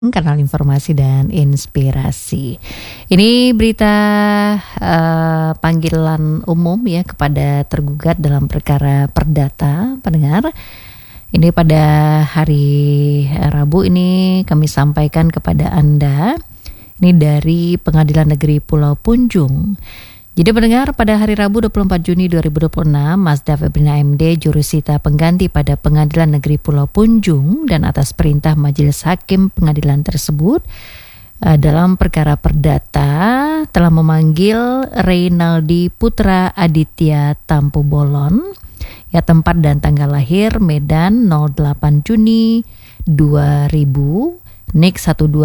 Kanal informasi dan inspirasi. Ini berita panggilan umum ya kepada tergugat dalam perkara perdata, pendengar. Ini pada hari Rabu ini kami sampaikan kepada Anda. Ini dari Pengadilan Negeri Pulau Punjung. Jadi pendengar, pada hari Rabu 24 Juni 2026, Mazda Febrina MD jurusita pengganti pada Pengadilan Negeri Pulau Punjung dan atas perintah Majelis Hakim pengadilan tersebut dalam perkara perdata telah memanggil Reynaldi Putra Aditya Tampu Bolon, ya tempat dan tanggal lahir Medan 08 Juni 2000, NIK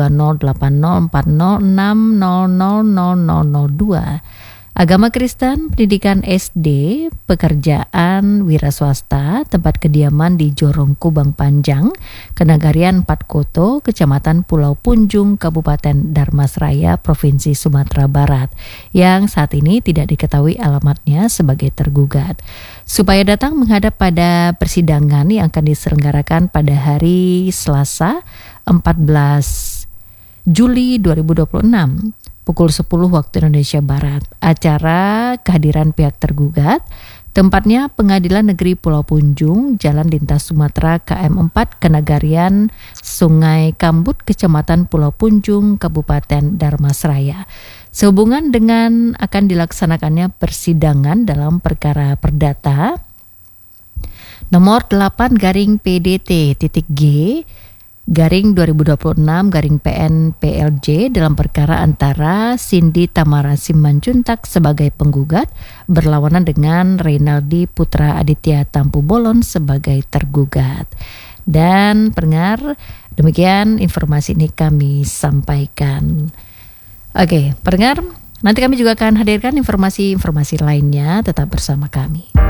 1208040600002. Agama Kristen, pendidikan SD, pekerjaan wira swasta, tempat kediaman di Jorong Kubang Panjang, Kenagarian 4 Koto, Kecamatan Pulau Punjung, Kabupaten Dharmasraya, Provinsi Sumatera Barat, yang saat ini tidak diketahui alamatnya sebagai tergugat. Supaya datang menghadap pada persidangan yang akan diselenggarakan pada hari Selasa 14 Juli 2026. Pukul 10 waktu Indonesia Barat. Acara kehadiran pihak tergugat, tempatnya Pengadilan Negeri Pulau Punjung, Jalan Lintas Sumatera KM 4, Kenagarian Sungai Kambut, Kecamatan Pulau Punjung, Kabupaten Dharmasraya. Sehubungan dengan akan dilaksanakannya persidangan dalam perkara perdata nomor 8/PDT.G Garing 2026 PN PLJ dalam perkara antara Cindy Tamara Simanjuntak sebagai penggugat berlawanan dengan Reynaldi Putra Aditya Tampu Bolon sebagai tergugat. Dan pendengar, demikian informasi ini kami sampaikan. Oke, pendengar, nanti kami juga akan hadirkan informasi-informasi lainnya, tetap bersama kami.